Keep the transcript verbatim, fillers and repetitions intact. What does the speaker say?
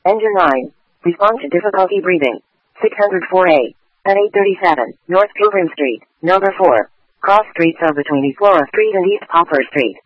Engine nine. Respond to difficulty breathing. six oh four A. At eight thirty-seven, North Pilgrim Street, number four. Cross streets are between East Laura Street and East Poplar Street.